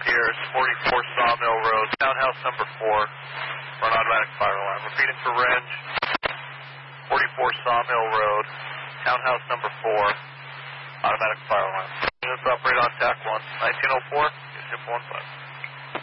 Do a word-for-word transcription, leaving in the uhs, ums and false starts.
Sierra, forty-four Sawmill Road, townhouse number four, for an automatic fire alarm. Repeating for range, forty-four Sawmill Road, townhouse number four, automatic fire alarm. Units operate on T A C one, nineteen oh four, zip one five.